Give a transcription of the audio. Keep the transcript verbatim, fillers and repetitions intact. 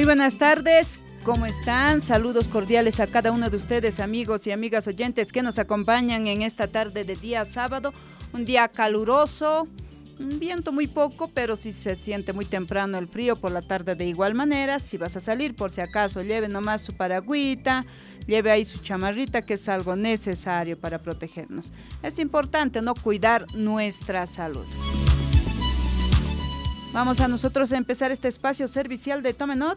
Muy buenas tardes, ¿cómo están? Saludos cordiales a cada uno de ustedes, amigos y amigas oyentes que nos acompañan en esta tarde de día sábado, un día caluroso, un viento muy poco, pero sí se siente muy temprano el frío, por la tarde de igual manera. Si vas a salir, por si acaso, lleve nomás su paragüita, lleve ahí su chamarrita, que es algo necesario para protegernos. Es importante, ¿no?, cuidar nuestra salud. Vamos a nosotros a empezar este espacio servicial de Tome Not.